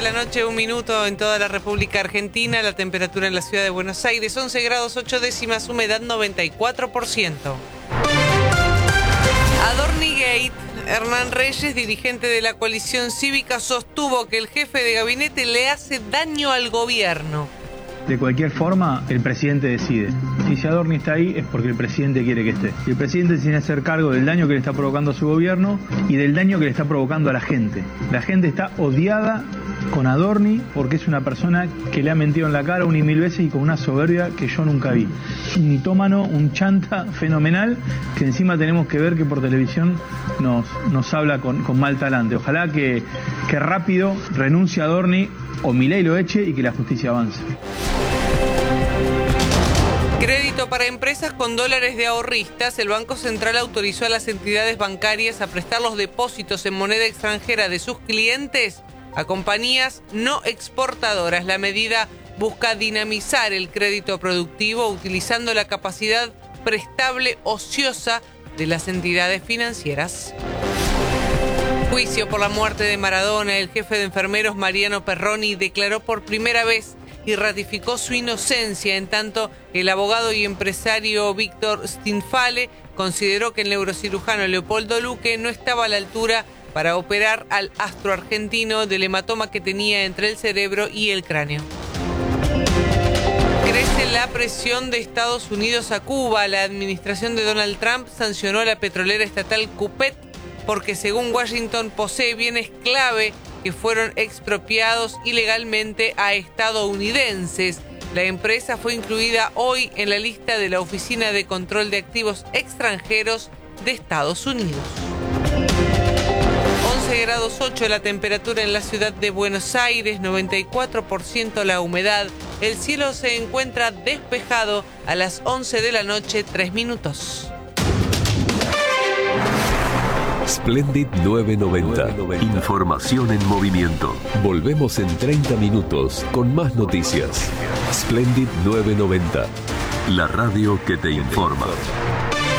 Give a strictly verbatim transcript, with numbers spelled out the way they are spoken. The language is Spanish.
la noche, un minuto en toda la República Argentina. La temperatura en la ciudad de Buenos Aires, once grados ocho décimas, humedad noventa y cuatro por ciento. Adornigate. Hernán Reyes, dirigente de la coalición cívica, sostuvo que el jefe de gabinete le hace daño al gobierno. De cualquier forma, el presidente decide. Si Adorni está ahí es porque el presidente quiere que esté. Y el presidente tiene que hacer cargo del daño que le está provocando a su gobierno y del daño que le está provocando a la gente. La gente está odiada con Adorni porque es una persona que le ha mentido en la cara una y mil veces y con una soberbia que yo nunca vi. Un mitómano, un chanta fenomenal que encima tenemos que ver que por televisión nos, nos habla con, con mal talante. Ojalá que, que rápido renuncie a Adorni o Milei lo eche y que la justicia avance. Crédito para empresas con dólares de ahorristas. El Banco Central autorizó a las entidades bancarias a prestar los depósitos en moneda extranjera de sus clientes a compañías no exportadoras. La medida busca dinamizar el crédito productivo utilizando la capacidad prestable ociosa de las entidades financieras. Juicio por la muerte de Maradona. El jefe de enfermeros, Mariano Perroni, declaró por primera vez y ratificó su inocencia, en tanto el abogado y empresario Víctor Stinfale consideró que el neurocirujano Leopoldo Luque no estaba a la altura para operar al astro argentino del hematoma que tenía entre el cerebro y el cráneo. Crece la presión de Estados Unidos a Cuba. La administración de Donald Trump sancionó a la petrolera estatal Cupet porque, según Washington, posee bienes clave que fueron expropiados ilegalmente a estadounidenses. La empresa fue incluida hoy en la lista de la Oficina de Control de Activos Extranjeros de Estados Unidos. once grados ocho la temperatura en la ciudad de Buenos Aires, noventa y cuatro por ciento la humedad. El cielo se encuentra despejado a las once de la noche, tres minutos. Splendid novecientos noventa. Información en movimiento. Volvemos en treinta minutos con más noticias. Splendid novecientos noventa. La radio que te informa.